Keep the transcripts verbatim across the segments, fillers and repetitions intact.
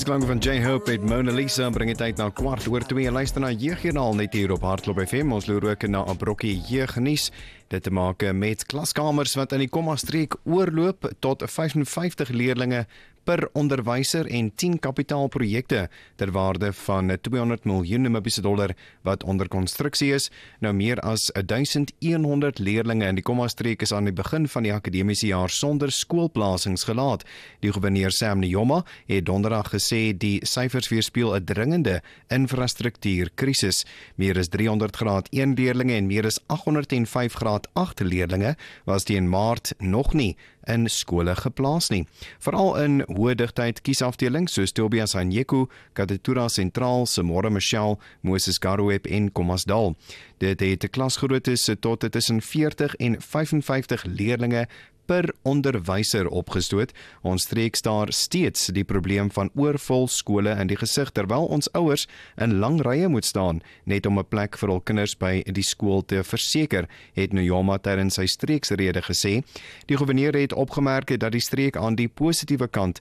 Klank van J-Hope met Mona Lisa bring dit uit na kwart oor twee. Luister na Jeugjoernaal net hier op Hartklop F M. Ons loer ook na 'n brokkie jeugnuus. Dit te maak met klaskamers wat in die komma-streek oorloop tot vyfenvyftig leerlinge per onderwyser en tien kapitaalprojekte ter waarde van tweehonderd miljoen Namibiese dollar wat onder konstruksie is. Nou meer as duisend honderd leerlinge in die komma-streek is aan die begin van die akademiese jaar sonder skoolplasings gelaat. Die gouverneur Sam Nujoma het donderdag gesê die syfers weerspieël 'n dringende infrastruktuurkrisis. Meer as driehonderd graad een leerlinge en meer as agthonderdvyf graad agt leerlinge was teen Maart nog nie in skole geplaas nie. Veral in hoë digtheid kiesafdelings soos Tobias Hanyeku, Katatura Sentraal, Samora Machel, Moses Garuep en Kommasdal. Dit het 'n klasgroottes tot tussen veertig en vyfenvyftig leerlinge per onderwyser opgestoot. Ons streek staar steeds die probleem van oorvol skole in die gesig, terwyl ons ouers in lang rye moet staan, net om 'n plek vir hul kinders by die skool te verseker, het Nujoma tydens sy streeksrede gesê. Die gouverneur het opgemerk dat die streek aan die positiewe kant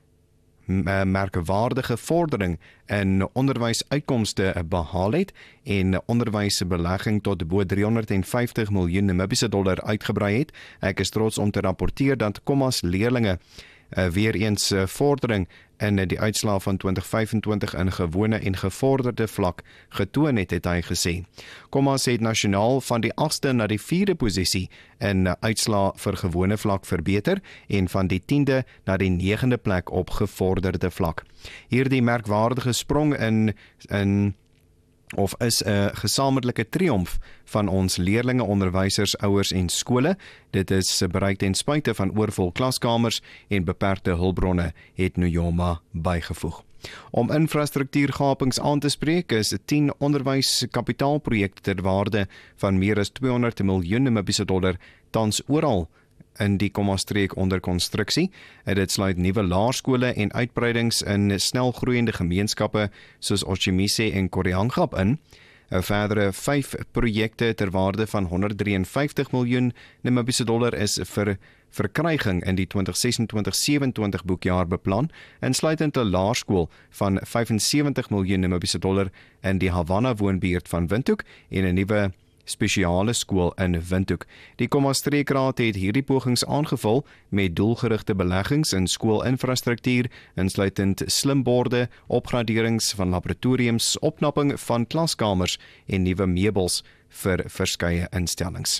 merkwaardige vordering in onderwysuitkomste behaal het en onderwysbelegging tot bo driehonderdvyftig miljoen Namibiese dollar uitgebrei het. Ek is trots om te rapporteer dat Kommas leerlinge uh, weer eens uh, vordering in die uitslae van twintig vyfentwintig in gewone en gevorderde vlak getoon het, het hy gesê. Kommas het nasionaal van die agste na die vierde posisie in uitslae vir gewone vlak verbeter en van die tiende na die negende plek op gevorderde vlak. Hierdie merkwaardige sprong in in of is 'n gesamentlike triomf van ons leerlinge, onderwysers, ouers en skole. Dit is bereik ten spyte van oorvol klaskamers en beperkte hulpbronne, het Nujoma bygevoeg. Om infrastruktuurgapings aan te spreek is tien onderwyskapitaalprojekte ter waarde van meer as tweehonderd miljoen Namibiese dollar tans oral in die komma-streek onder konstruksie. Dit sluit nuwe laerskole en uitbreidings in snelgroeiende gemeenskappe soos Otjimise en Koriangap in. 'n Verdere vyf projekte ter waarde van honderddrieënvyftig miljoen Namibiese dollar is vir verkryging in die twintig sesentwintig sewenentwintig boekjaar beplan, insluitend 'n laerskool van vyfensewentig miljoen Namibiese dollar in die Havana woonbuurt van Windhoek en 'n nuwe spesiale skool in Windhoek. Die komma-streekraad het hierdie pogings aangevul met doelgerigte beleggings in skoolinfrastruktuur, insluitend slimborde, opgraderings van laboratoriums, opknapping van klaskamers en nuwe meubels vir verskeie instellings.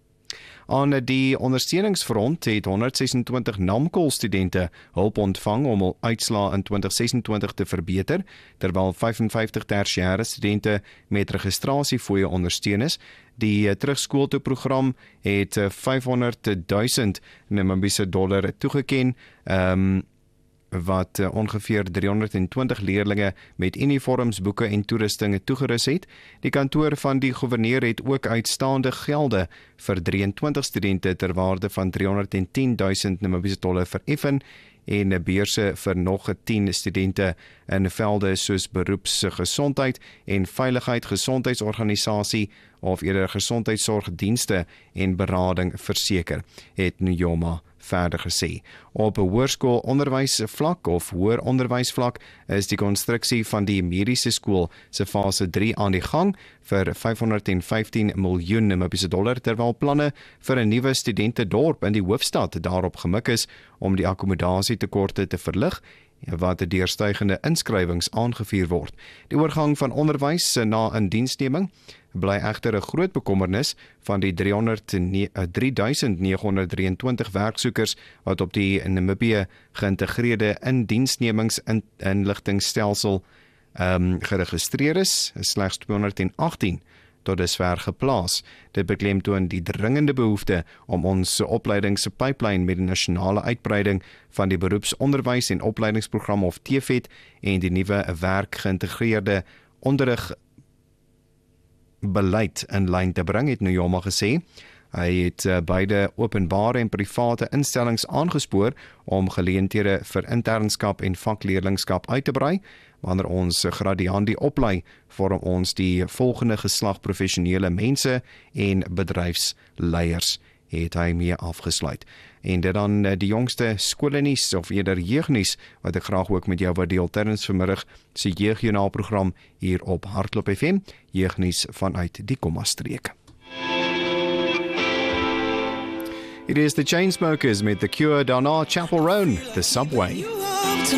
Aan die ondersteuningsfront het honderdses-en-twintig NAMKOL-studente hulp ontvang om hul uitslae in twintig sesentwintig te verbeter, terwyl vyfenvyftig tersiêre studente met registrasiefooie ondersteun is. Die terugskooltoe-program het vyfhonderdduisend Namibiese dollar toegeken, um, wat uh, ongeveer driehonderdtwintig leerlinge met uniforms, boeke en toerusting toegerus het. Die kantoor van die gouverneur het ook uitstaande gelde vir drieëntwintig studente ter waarde van driehonderdtienduisend Namibiese dollar vereffen en 'n beurse vir nog tien studente in velde soos beroepsgesondheid en veiligheid, gesondheidsorganisasie of eerder gesondheidsorgdienste en berading verseker, het Nujoma verder gesê. Op 'n hoërskool onderwysvlak of hoër onderwysvlak is die konstruksie van die mediese skool se fase drie aan die gang vir vyfhonderdvyftien miljoen Namibiese dollar, terwyl planne vir 'n nuwe studentedorp in die hoofstad daarop gemik is om die akkommodasietekorte te verlig wat 'n deurstygende inskrywings aangevuur word. Die oorgang van onderwys na indiensneming bly egter 'n groot bekommernis van die drie duisend negenhonderd drieëntwintig werksoekers wat op die Namibië geïntegreerde indiensnemingsinligtingstelsel um, geregistreer is, slegs tweehonderdagtien tot dusver geplaas. Dit beklemtoon die dringende behoefte om ons opleidingspyplyn met die nasionale uitbreiding van die beroepsonderwys en opleidingsprogram of T V E T en die nuwe werk geïntegreerde onderrig beleid in lyn te bring, het Nujoma gesê. Hy het uh, beide openbare en private instellings aangespoor om geleenthede vir internskap en vakleerlingskap uit te brei. Wanneer ons gradiandi oplei, vorm ons die volgende geslag professionele mense en bedryfsleiers, het hy mee afgesluit. En dit dan die jongste skoolnuus of eerder jeugnuus wat ek graag ook met jou wil deel tydens vanmiddag se jeugjoernaalprogram hier op Hardloop F M, jeugnuus vanuit die Komma-streek. It is the Chainsmokers met The Cure, daarna Chapel Roan, The Subway.